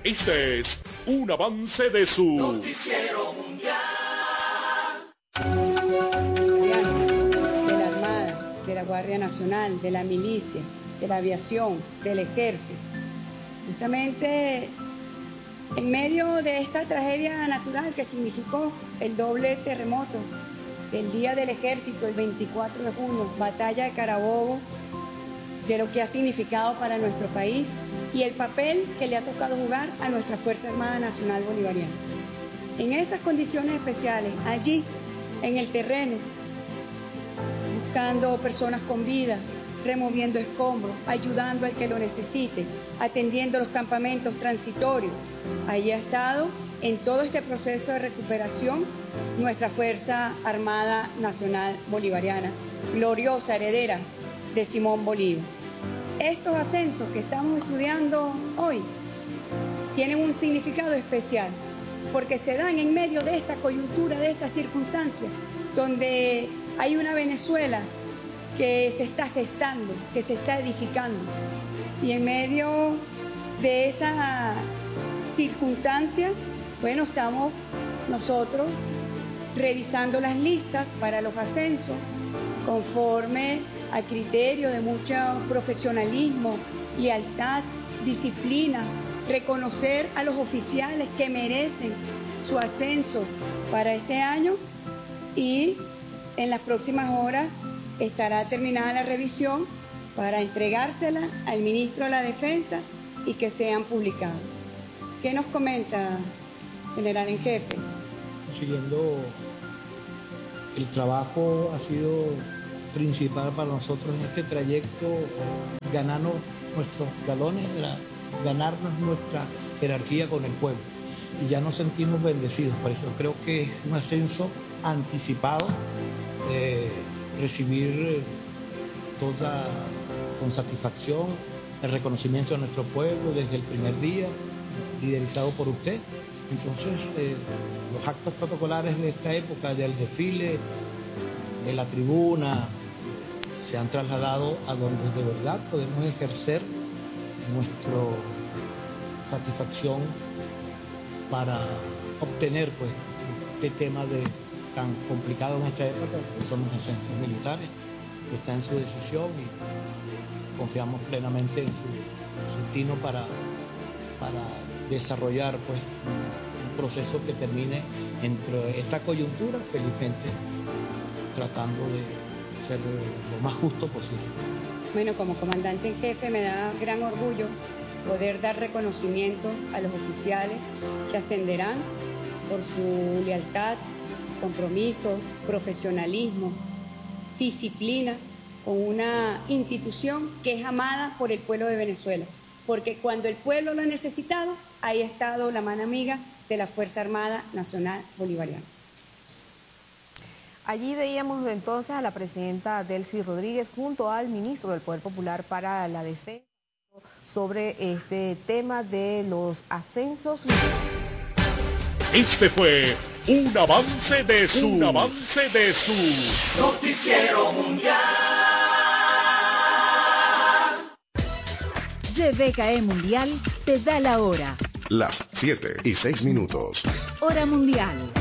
Este es un avance de su Noticiero Mundial. De la Armada, de la Guardia Nacional, de la Milicia, de la Aviación, del Ejército. Justamente en medio de esta tragedia natural que significó el doble terremoto del Día del Ejército, el 24 de junio, Batalla de Carabobo, de lo que ha significado para nuestro país y el papel que le ha tocado jugar a nuestra Fuerza Armada Nacional Bolivariana. En esas condiciones especiales, allí, en el terreno, buscando personas con vida, removiendo escombros, ayudando al que lo necesite, atendiendo los campamentos transitorios. Ahí ha estado en todo este proceso de recuperación nuestra Fuerza Armada Nacional Bolivariana, gloriosa heredera de Simón Bolívar. Estos ascensos que estamos estudiando hoy tienen un significado especial porque se dan en medio de esta coyuntura, de estas circunstancias, donde hay una Venezuela que se está gestando, que se está edificando. Y en medio de esa circunstancia, bueno, estamos nosotros revisando las listas para los ascensos conforme al criterio de mucho profesionalismo, lealtad, disciplina, reconocer a los oficiales que merecen su ascenso para este año y en las próximas horas estará terminada la revisión para entregársela al ministro de la Defensa y que sean publicados. ¿Qué nos comenta, general en jefe? Siguiendo, el trabajo ha sido principal para nosotros en este trayecto, ganarnos nuestros galones, ganarnos nuestra jerarquía con el pueblo. Y ya nos sentimos bendecidos, por eso creo que es un ascenso anticipado, recibir toda con satisfacción el reconocimiento de nuestro pueblo desde el primer día, liderizado por usted. Entonces, los actos protocolares de esta época, del desfile, de la tribuna, se han trasladado a donde de verdad podemos ejercer nuestra satisfacción para obtener pues este tema tan complicado en esta época, que son los ascensos militares, que está en su decisión y confiamos plenamente en su tino para desarrollar pues un proceso que termine entre esta coyuntura, felizmente tratando de ser lo más justo posible. Bueno, como comandante en jefe me da gran orgullo poder dar reconocimiento a los oficiales que ascenderán por su lealtad, compromiso, profesionalismo, disciplina con una institución que es amada por el pueblo de Venezuela, porque cuando el pueblo lo ha necesitado, ahí ha estado la mano amiga de la Fuerza Armada Nacional Bolivariana. Allí veíamos entonces a la presidenta Delcy Rodríguez junto al ministro del Poder Popular para la Defensa sobre este tema de los ascensos. Este fue un avance de su Noticiero Mundial. GBKE Mundial te da la hora. Las 7:06. Hora mundial.